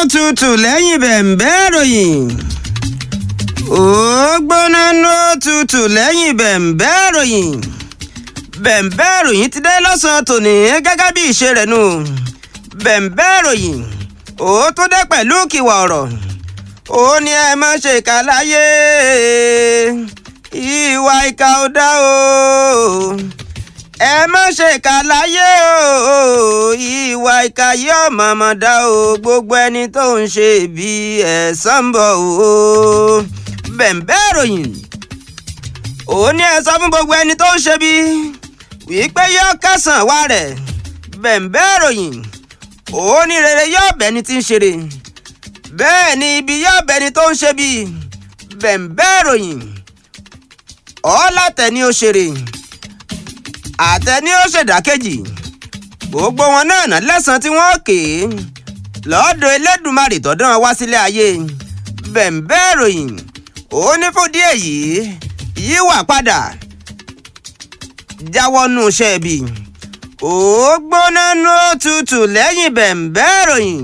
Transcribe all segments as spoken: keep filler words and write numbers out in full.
tutù lẹ́yìn bẹ̀m̀bẹ́ ìròyìn. ó gbóná ló tutù lẹ́yìn bẹ̀m̀bẹ́ ìròyìn. bẹ̀m̀bẹ́ ìròyìn ti dé lọ́sàn-án tòní gẹ́gẹ́ bí ìṣe rẹ̀ nù. bẹ̀m̀bẹ́ ìròyìn ó tó dé pẹ̀lú kìwà ọ̀rọ̀. ó ní ẹ má ṣe ìkà láyé ìwà ìkà ò dá o. ẹ má ṣe ìkà láyé o ìwà ìkà yóò mọ̀mọ́ dá o gbogbo ẹni tó ń ṣe bí ẹ̀san ń bọ̀ o. bẹ̀m̀bẹ́ ìròyìn ó ní ẹ sọ fún gbogbo ẹni tó ń ṣe bí wípé yóò kẹsàn-án wá rẹ̀. bẹ̀m̀bẹ́ ìròyìn ó ní rere yóò bẹ́ni tí ń ṣeré bẹ́ẹ̀ ni ibi yóò bẹ́ni tó ń ṣe bí. bẹ̀m̀bẹ́ ìròyìn ọ̀làtẹ̀ ó ṣeré àtẹni ó ṣèdákejì gbogbo wọn náà ná lẹ́san tí wọ́n ké lọ́dọ̀ Elédùmarè tọ́dán wá sílé ayé. bẹ̀m̀bẹ́ ìròyìn ó ní fúdí èyí yíwà padà jáwọ́ nù iṣẹ́ ibi. ó gbóná nù tutù lẹ́yìn bẹ̀m̀bẹ́ ìròyìn.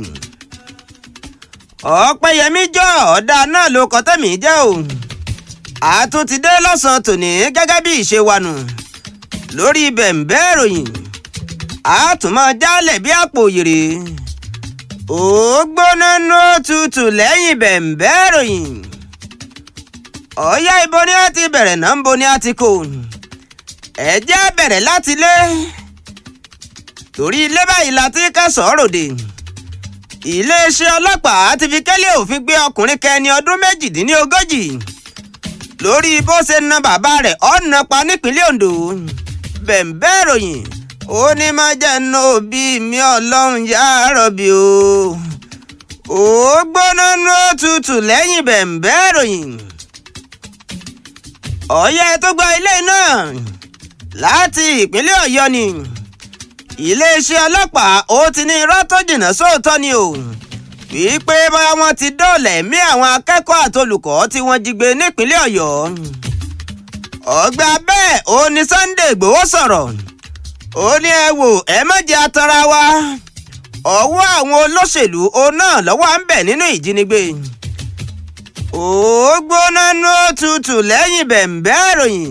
Ọpẹ́yẹmí jọ ọ̀dà náà ló kọ́ tẹ̀mí jẹ́ o. àtúntí dé lọ́sàn-án tòní gẹ́gẹ́ bí ìṣe wa nù lórí bẹ̀m̀bẹ́ ìròyìn. a tún máa jálẹ̀ bí àpò òyèrè. ó gbóná nù tutù lẹ́yìn bẹ̀m̀bẹ́ ìròyìn. ọ̀yá ibo ni a ti bẹ̀rẹ̀ náà ń bo ni a ti kò. ẹ jẹ́ bẹ̀rẹ̀ láti lé torí ilé báyìí la ti kẹsàn-án ròde. iléeṣẹ́ ọlọ́pàá ti fi kẹ́lẹ́ òfin gbé ọkùnrin kẹni ọdún méjìdínlógójì lórí bó ṣe na bàbá rẹ̀ ọ̀nà pa nípínlẹ̀ Ondo. bẹ̀m̀bẹ́ ìròyìn ó ní má jẹ́ ná òbí mi ọlọ́run yá rọ̀bì o. ó gbóná nú tutù lẹ́yìn bẹ̀m̀bẹ́ ìròyìn. ọ̀yẹ́ tó gba ilé náà láti ìpínlẹ̀ Ọ̀yọ́ ni iléeṣẹ́ ọlọ́pàá ó ti ní irọ́ tó jìnnà sóòótọ́ ni o wípé bóyá wọ́n ti dóòlà ẹ̀mí àwọn akẹ́kọ̀ọ́ àtolùkọ́ tí wọ́n jí gbé nípínlẹ̀ Ọ̀yọ́. ọ̀gbà bẹ́ẹ̀ ó ní Sunday Ìgbòho sọ̀rọ̀ ó ní ẹ wò ẹ má jẹ́ atanra wa ọwọ́ àwọn olóṣèlú òun náà lọ́wọ́ à ń bẹ̀ nínú ìjínigbé. ó gbóná nú tutù lẹ́yìn bẹ̀m̀bẹ́ ìròyìn.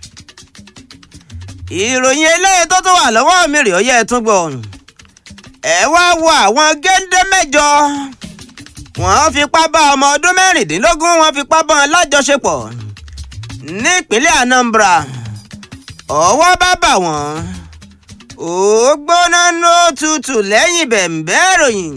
ìròyìn eléyìí tó tún wà lọ́wọ́ mi rèé ó yẹ tún gbọ́. ẹ wá wo àwọn géńdé mẹ́jọ wọ́n fipá bá ọmọ ọdún mẹ́rìndínlógún wọ́n fipá bá wọn lájọṣepọ̀ nípínlẹ̀ Anambra. ọwọ́ bá bà wọ́n. ó gbóná nú tutù lẹ́yìn bẹ̀m̀bẹ́ ìròyìn.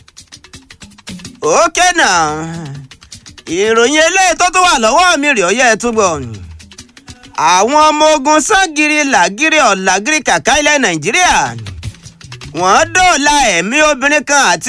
ókè náà ìròyìn eléyìí tó tún wà lọ́wọ́ mi rèé ó yẹ tún gbọ́. àwọn ọmọ ogun Sangiri Lagiri Ọ̀làgiri kàkà ilẹ̀ Nàìjíríà wọ́n dóòlà ẹ̀mí obìnrin kan àti